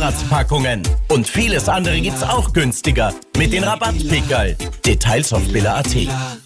Vorratspackungen. Und vieles andere gibt's auch günstiger mit den Rabattpickerl. Details auf billa.at.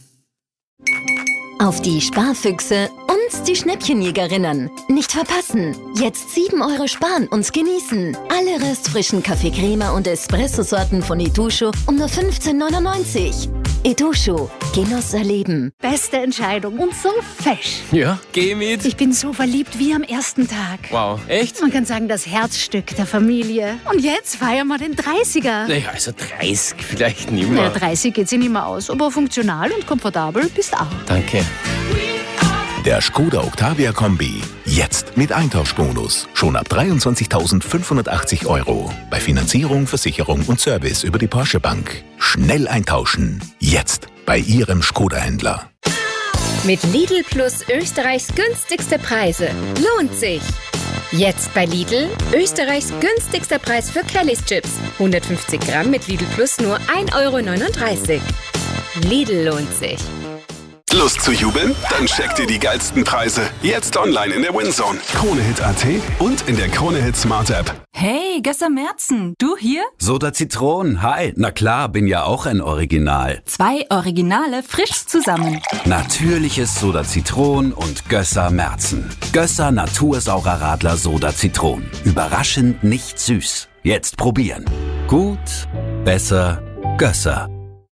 Auf die Sparfüchse und die Schnäppchenjägerinnen. Nicht verpassen. Jetzt 7 € sparen und genießen. Alle restfrischen Kaffee Crema und Espresso-Sorten von Eduscho um nur 15,99 €. Eduscho. Genuss erleben. Beste Entscheidung und so fesch. Ja, geh mit. Ich bin so verliebt wie am ersten Tag. Wow, echt? Man kann sagen, das Herzstück der Familie. Und jetzt feiern wir den 30er. Naja, also 30 vielleicht nicht Na, mehr. 30 geht sich nicht mehr aus, aber funktional und komfortabel bist auch. Danke. Der Skoda Octavia Kombi. Jetzt mit Eintauschbonus. Schon ab 23.580 €. Bei Finanzierung, Versicherung und Service über die Porsche Bank. Schnell eintauschen. Jetzt bei Ihrem Skoda-Händler. Mit Lidl Plus Österreichs günstigste Preise. Lohnt sich! Jetzt bei Lidl Österreichs günstigster Preis für Kellys Chips. 150 Gramm mit Lidl Plus nur 1,39 €. Lidl lohnt sich. Lust zu jubeln? Dann checkt ihr die geilsten Preise. Jetzt online in der WinZone. KroneHit.at und in der KroneHit Smart App. Hey, Gösser Merzen, du hier? Soda Zitron, hi. Na klar, bin ja auch ein Original. 2 Originale frisch zusammen. Natürliches Soda Zitron und Gösser Merzen. Gösser Natursaurer Radler Soda Zitron. Überraschend nicht süß. Jetzt probieren. Gut, besser, Gösser.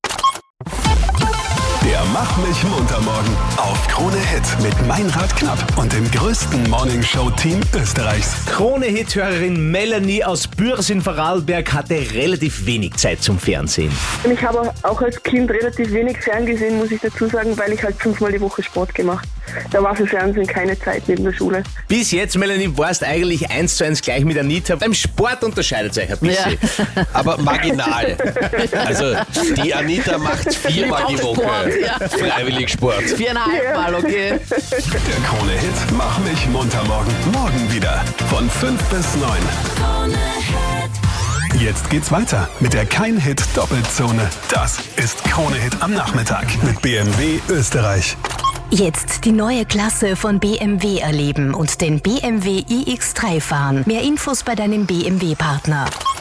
Der Mach mich munter morgen auf KroneHit mit Meinrad Knapp und dem größten Morningshow-Team Österreichs. KroneHit-Hörerin Melanie aus Bürs in Vorarlberg hatte relativ wenig Zeit zum Fernsehen. Ich habe auch als Kind relativ wenig Fernsehen, muss ich dazu sagen, weil ich halt 5-mal die Woche Sport gemacht. Da war für Fernsehen keine Zeit neben der Schule. Bis jetzt, Melanie, warst eigentlich 1:1 gleich mit Anita. Beim Sport unterscheidet sich ein bisschen. Ja. Aber marginal. Also die Anita macht 4-mal die Woche freiwillig Sport. 4,5 Mal, okay. Der KroneHit Mach mich munter morgen. Morgen wieder von 5 bis 9. Jetzt geht's weiter mit der Kein-Hit-Doppelzone. Das ist KroneHit am Nachmittag mit BMW Österreich. Jetzt die neue Klasse von BMW erleben und den BMW iX3 fahren. Mehr Infos bei deinem BMW-Partner.